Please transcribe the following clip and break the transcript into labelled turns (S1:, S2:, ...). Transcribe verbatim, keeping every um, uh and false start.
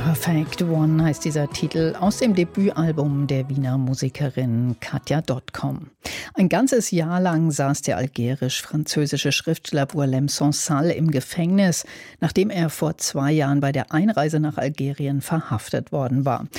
S1: Perfect One heißt dieser Titel aus dem Debütalbum der Wiener Musikerin Katja Dotcom. Ein ganzes Jahr lang saß der algerisch-französische Schriftsteller Boualem Sansal im Gefängnis, nachdem er vor zwei Jahren bei der Einreise nach Algerien verhaftet worden war.